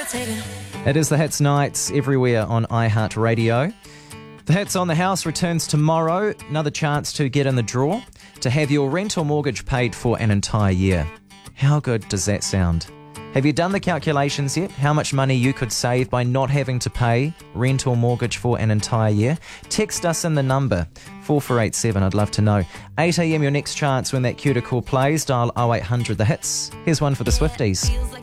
It is the Hits Nights everywhere on iHeartRadio. The Hits on the House returns tomorrow. Another chance to get in the draw to have your rent or mortgage paid for an entire year. How good does that sound? Have you done the calculations yet? How much money you could save by not having to pay rent or mortgage for an entire year? Text us in the number 4487. I'd love to know. 8 a.m. your next chance when that cue to call plays. Dial 0800 The Hits. Here's one for the Swifties.